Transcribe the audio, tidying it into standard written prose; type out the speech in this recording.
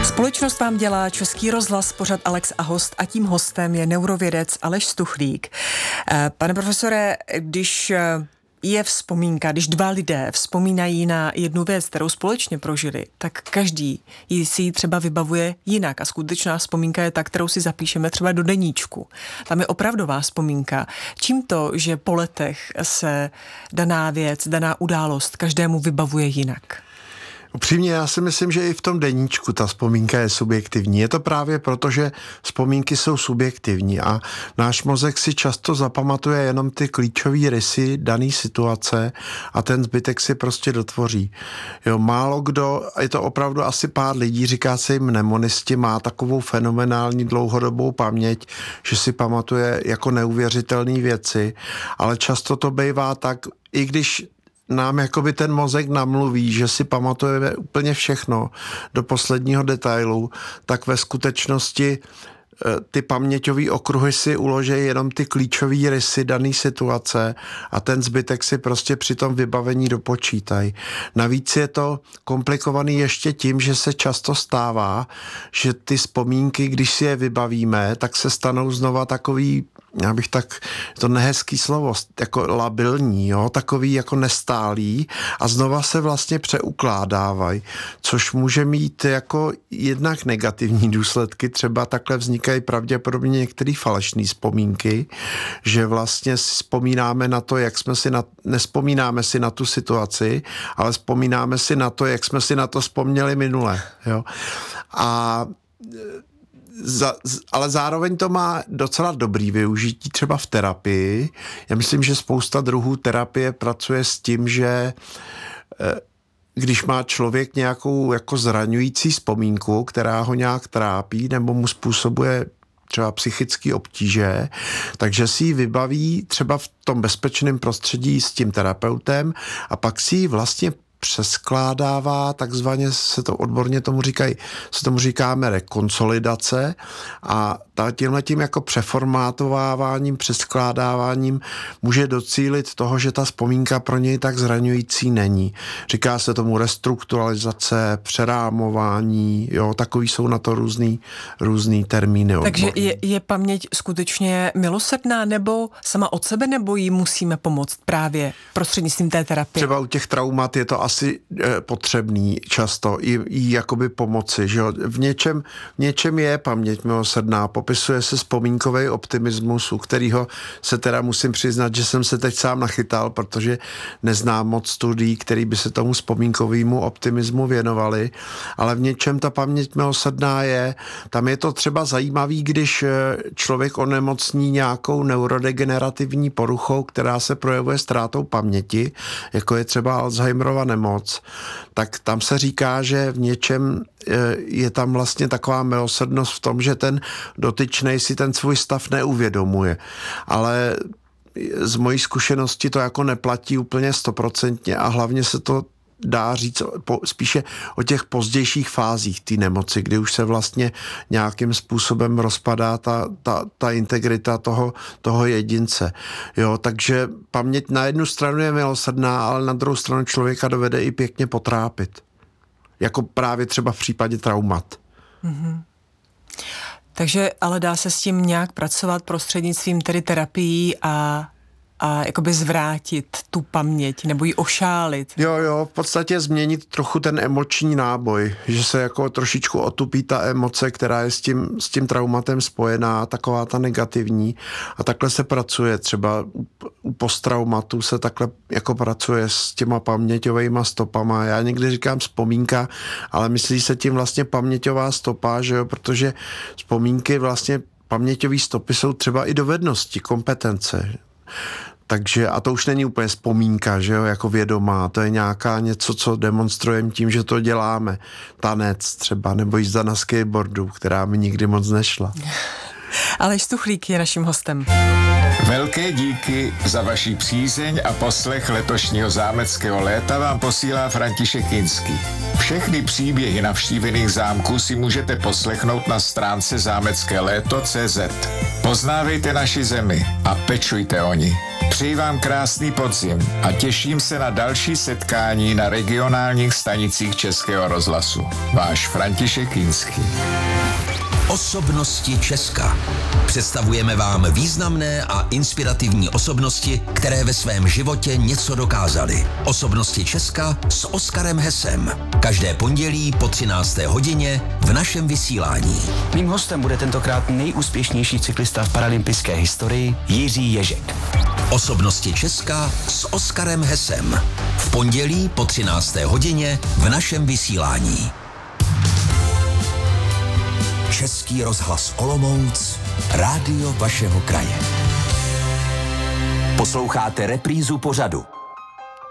Společnost vám dělá Český rozhlas, pořad Alex a host, a tím hostem je neurovědec Aleš Stuchlík. Pane profesore, když je vzpomínka, když dva lidé vzpomínají na jednu věc, kterou společně prožili, tak každý si ji třeba vybavuje jinak a skutečná vzpomínka je ta, kterou si zapíšeme třeba do deníčku. Tam je opravdová vzpomínka. Čím to, že po letech se daná věc, daná událost každému vybavuje jinak? Upřímně, já si myslím, že i v tom deníčku ta vzpomínka je subjektivní. Je to právě proto, že vzpomínky jsou subjektivní a náš mozek si často zapamatuje jenom ty klíčové rysy dané situace a ten zbytek si prostě dotvoří. Jo, málo kdo, je to opravdu asi pár lidí, říká se jim mnemonisti, má takovou fenomenální dlouhodobou paměť, že si pamatuje jako neuvěřitelné věci, ale často to bývá tak, i když nám jakoby ten mozek namluví, že si pamatujeme úplně všechno do posledního detailu, tak ve skutečnosti ty paměťové okruhy si uloží jenom ty klíčové rysy dané situace a ten zbytek si prostě při tom vybavení dopočítají. Navíc je to komplikovaný ještě tím, že se často stává, že ty vzpomínky, když si je vybavíme, tak se stanou znova takový, já bych tak, to nehezký slovo, jako labilní, jo, takový jako nestálý a znova se vlastně přeukládávají, což může mít jako jednak negativní důsledky, třeba takhle vznikají pravděpodobně některé falešné vzpomínky, že vlastně si vzpomínáme na to, jak jsme si nespomínáme si na tu situaci, ale vzpomínáme si na to, jak jsme si na to vzpomněli minule, jo. Ale zároveň to má docela dobrý využití třeba v terapii. Já myslím, že spousta druhů terapie pracuje s tím, že když má člověk nějakou jako zraňující vzpomínku, která ho nějak trápí nebo mu způsobuje třeba psychické obtíže, takže si ji vybaví třeba v tom bezpečném prostředí s tím terapeutem a pak si ji vlastně přeskládává, takzvaně se to odborně tomu říkáme rekonsolidace a tímhletím jako přeformátováváním, přeskládáváním může docílit toho, že ta vzpomínka pro něj tak zraňující není. Říká se tomu restrukturalizace, přerámování, jo, takový jsou na to různý termíny. Takže je paměť skutečně milosrdná nebo sama od sebe, nebo jí musíme pomoct právě prostřednictvím té terapie? Třeba u těch traumat je to asi potřebný často jí jakoby pomoci, že jo. V něčem je paměť milosrdná, popisuje se vzpomínkový optimismus, u kterého se teda musím přiznat, že jsem se teď sám nachytal, protože neznám moc studií, který by se tomu vzpomínkovému optimismu věnovali, ale v něčem ta paměť milosrdná je. Tam je to třeba zajímavý, když člověk onemocní nějakou neurodegenerativní poruchou, která se projevuje ztrátou paměti, jako je třeba Alzheimerova nemoc, tak tam se říká, že v něčem je tam vlastně taková milosrdnost v tom, že ten dotyčnej si ten svůj stav neuvědomuje. Ale z mojí zkušenosti to jako neplatí úplně 100% a hlavně se to dá říct spíše o těch pozdějších fázích té nemoci, kdy už se vlastně nějakým způsobem rozpadá ta integrita toho jedince. Jo, takže paměť na jednu stranu je milosrdná, ale na druhou stranu člověka dovede i pěkně potrápit. Jako právě třeba v případě traumat. Mm-hmm. Takže ale dá se s tím nějak pracovat prostřednictvím tedy terapií a jakoby zvrátit tu paměť nebo ji ošálit. Jo, v podstatě změnit trochu ten emoční náboj, že se jako trošičku otupí ta emoce, která je s tím traumatem spojená, taková ta negativní a takhle se pracuje. Třeba u posttraumatu se takhle jako pracuje s těma paměťovejma stopama. Já někdy říkám vzpomínka, ale myslí se tím vlastně paměťová stopa, že jo, protože vzpomínky vlastně paměťové stopy jsou třeba i dovednosti, kompetence. Takže, a to už není úplně vzpomínka, že jo, jako vědomá, to je nějaká něco, co demonstrujeme tím, že to děláme. Tanec třeba, nebo jízda na skateboardu, která mi nikdy moc nešla. Aleš Stuchlík je naším hostem. Velké díky za vaši přízeň a poslech letošního zámeckého léta vám posílá František Kinský. Všechny příběhy navštívených zámků si můžete poslechnout na stránce zámeckéléto.cz. Poznávejte naši zemi a pečujte o ní. Přeji vám krásný podzim a těším se na další setkání na regionálních stanicích Českého rozhlasu. Váš František Kinský. Osobnosti Česka. Představujeme vám významné a inspirativní osobnosti, které ve svém životě něco dokázaly. Osobnosti Česka s Oskarem Hesem. Každé pondělí po 13. hodině v našem vysílání. Mým hostem bude tentokrát nejúspěšnější cyklista v paralympijské historii Jiří Ježek. Osobnosti Česka s Oskarem Hesem. V pondělí po 13. hodině v našem vysílání. Český rozhlas Olomouc, rádio vašeho kraje. Posloucháte reprízu pořadu